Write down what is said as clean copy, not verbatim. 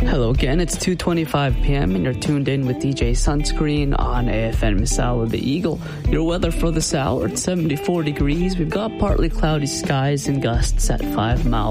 Hello again, it's 2:25 p.m. and you're tuned in with DJ Sunscreen on AFM Masala the Eagle. Your weather for this hour, it's 74 degrees. We've got partly cloudy skies and gusts at 5 miles